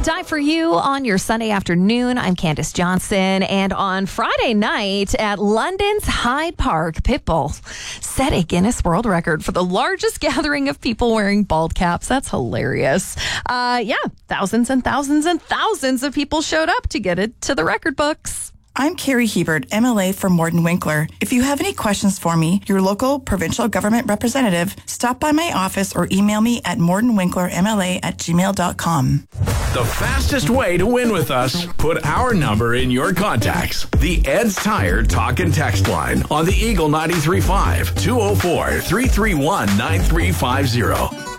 Die for You on your Sunday afternoon. I'm Candace Johnson. And on Friday night at London's Hyde Park, Pitbull set a Guinness World Record for the largest gathering of people wearing bald caps. That's hilarious. Thousands and thousands and thousands of people showed up to get it to the record books. I'm Carrie Hebert, MLA for Morton Winkler. If you have any questions for me, your local provincial government representative, stop by my office or email me at mortonwinklermla@gmail.com. The fastest way to win with us, put our number in your contacts. The Ed's Tire Talk and Text line on the Eagle 93.5, 204-331-9350.